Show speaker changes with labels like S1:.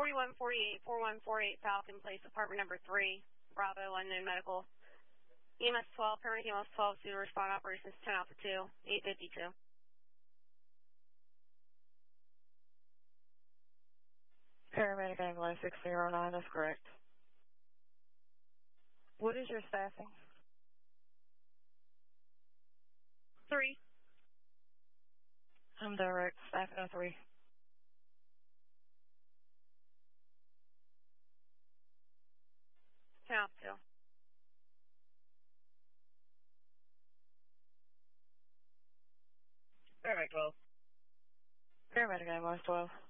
S1: 4148 Falcon Place, apartment number 3, Bravo, unknown medical. EMS 12, paramedic EMS 12, to respond operations 10 Alpha 2, 852.
S2: Paramedic Anglo 609, that's correct. What is your staffing?
S1: 3.
S2: I'm direct, staffing of 3.
S1: Alpha 2.
S3: Paramedic 12.
S2: Paramedic Anglo 12.